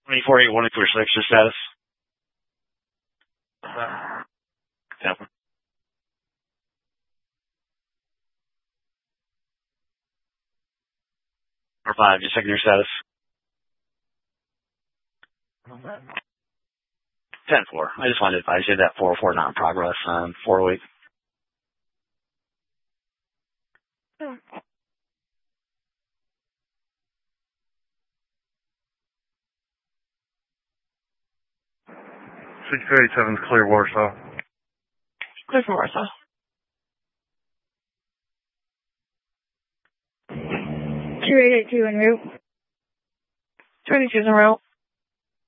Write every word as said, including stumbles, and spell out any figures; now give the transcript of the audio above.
twenty-four eight one clear six, your status. Tampa. Or five, just checking your status. ten four. I just wanted to advise you that four oh four not in progress on four oh eight. sixty-two eighty-seven is clear, Warsaw. Clear from Warsaw. two eight eight two en route. two eight eight two is en route.